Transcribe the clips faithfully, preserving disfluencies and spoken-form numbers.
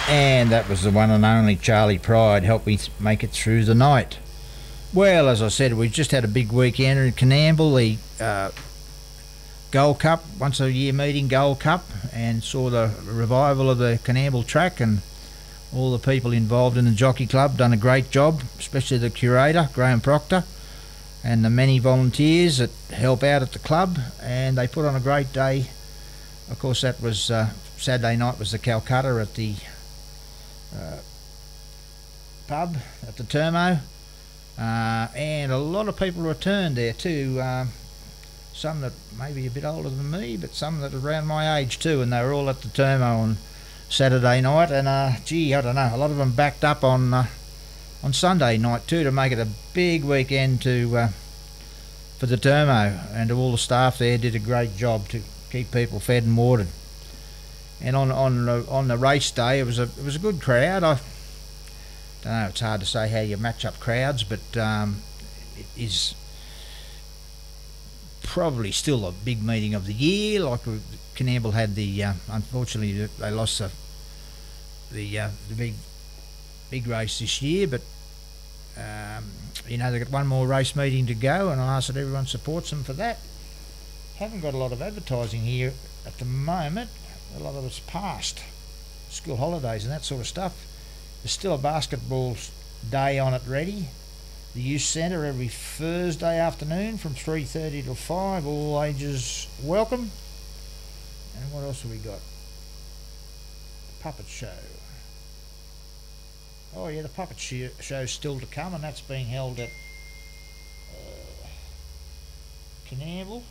And that was the one and only Charlie Pride helped me th- make it through the night. Well, as I said, we've just had a big weekend in Coonamble, the uh, Gold Cup, once a year meeting Gold Cup, and saw the revival of the Coonamble track, and all the people involved in the Jockey Club done a great job, especially the curator, Graham Proctor, and the many volunteers that help out at the club, and they put on a great day. Of course, that was uh, Saturday night was the Calcutta at the uh, pub at the Termo, uh, and a lot of people returned there too. Um, some that maybe a bit older than me, but some that are around my age too, and they were all at the Termo on Saturday night, and uh, gee, I don't know, a lot of them backed up on uh, on Sunday night too to make it a big weekend to uh, for the Termo, and all the staff there did a great job to keep people fed and watered. And on on uh, on the race day, it was a it was a good crowd. I don't know, it's hard to say how you match up crowds, but um, it is probably still a big meeting of the year. Like Coonamble had the uh, unfortunately they lost the the uh, the big big race this year, but um, you know, they've got one more race meeting to go, and I ask that everyone supports them for that. Haven't got a lot of advertising here at the moment. A lot of it's past school holidays and that sort of stuff. There's still a basketball day on it ready. The youth centre every Thursday afternoon from three thirty till five. All ages welcome. And what else have we got? The puppet show. Oh yeah, the puppet sh- show's still to come, and that's being held at uh, Coonamble.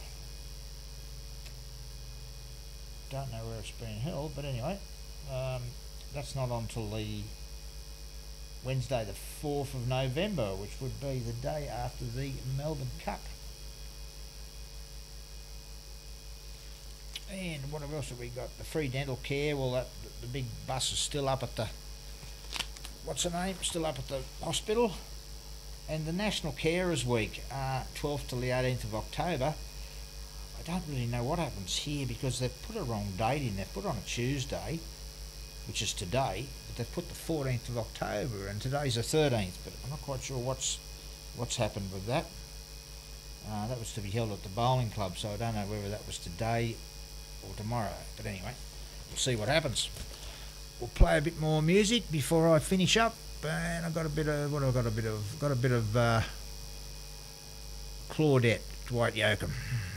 Don't know where it's being held, but anyway, um, that's not until the Wednesday the fourth of November, which would be the day after the Melbourne Cup. And what else have we got? The free dental care. Well, that the big bus is still up at the what's her name? Still up at the hospital. And the National Carers Week, uh, twelfth to the eighteenth of October. I don't really know what happens here because they've put a wrong date in. They've put on a Tuesday, which is today, but they've put the fourteenth of October, and today's the thirteenth. But I'm not quite sure what's what's happened with that. Uh, that was to be held at the bowling club, so I don't know whether that was today or tomorrow. But anyway, we'll see what happens. We'll play a bit more music before I finish up, and I've got a bit of what I've got a bit of got a bit of uh, Claudette, Dwight Yoakam.